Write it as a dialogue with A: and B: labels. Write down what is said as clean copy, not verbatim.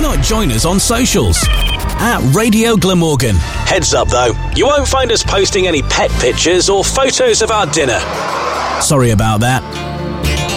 A: not join us on socials? At Radio Glamorgan.
B: Heads up though, you won't find us posting any pet pictures or photos of our dinner.
A: Sorry about that.